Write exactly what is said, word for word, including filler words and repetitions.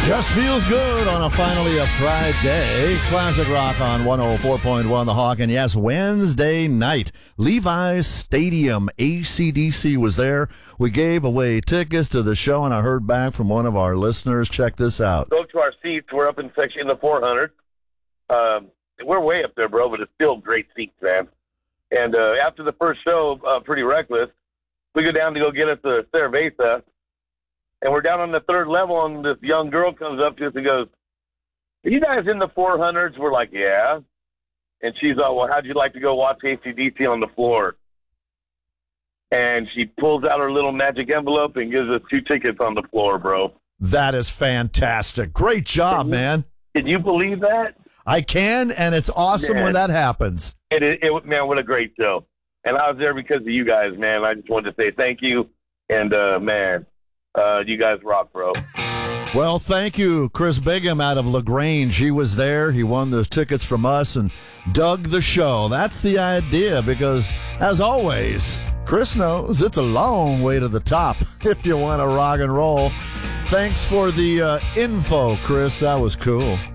Just feels good on a finally a Friday. Classic rock on one oh four point one The Hawk. And yes, Wednesday night, Levi's Stadium, A C D C was there. We gave away tickets to the show, and I heard back from one of our listeners. Check this out. Go to our seats. We're up in section the four hundred. Um, we're way up there, bro, but it's still great seats, man. And uh, after the first show, uh, Pretty Reckless, we go down to go get us a Cerveza. And we're down on the third level, and this young girl comes up to us and goes, "Are you guys in the four hundreds?" We're like, "Yeah." And she's like, "Well, how'd you like to go watch A C D C on the floor?" And she pulls out her little magic envelope and gives us two tickets on the floor, bro. That is fantastic. Great job, Can you, man. Can you believe that? I can, and it's awesome man. when that happens. It, it, it, man, what a great show. And I was there because of you guys, man. I just wanted to say thank you. And, uh, man, uh, you guys rock, bro. Well, thank you, Chris Bigham out of LaGrange. He was there. He won the tickets from us and dug the show. That's the idea because, as always, Chris knows it's a long way to the top if you want to rock and roll. Thanks for the uh, info, Chris. That was cool.